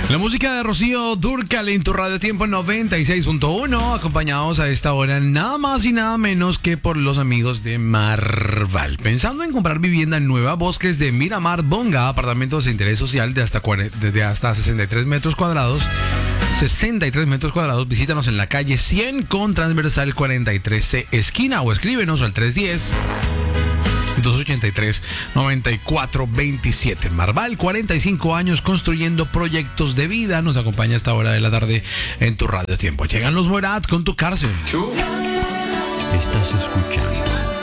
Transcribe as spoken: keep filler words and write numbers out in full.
La música de Rocío Dúrcal en tu Radio Tiempo noventa y seis punto uno, acompañados a esta hora nada más y nada menos que por los amigos de Marval. Pensando en comprar vivienda nueva, Bosques de Miramar Bonga, apartamentos de interés social de hasta, de hasta sesenta y tres metros cuadrados. sesenta y tres metros cuadrados, visítanos en la calle cien con transversal cuarenta y tres C esquina o escríbenos al tres uno cero, dos ocho tres, nueve cuatro dos siete. Marval, cuarenta y cinco años construyendo proyectos de vida. Nos acompaña a esta hora de la tarde en tu Radio Tiempo. Llegan los Morat con tu cárcel. Estás escuchando